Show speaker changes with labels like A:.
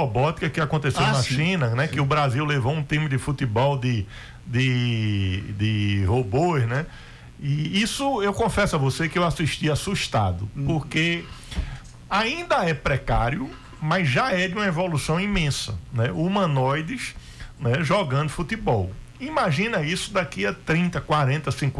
A: robótica que aconteceu na China, né? Sim. Que o Brasil levou um time de futebol de robôs, né? E isso eu confesso a você que eu assisti assustado, porque ainda é precário, mas já é de uma evolução imensa, né? Humanoides, né, jogando futebol. Imagina isso daqui a 30, 40, 50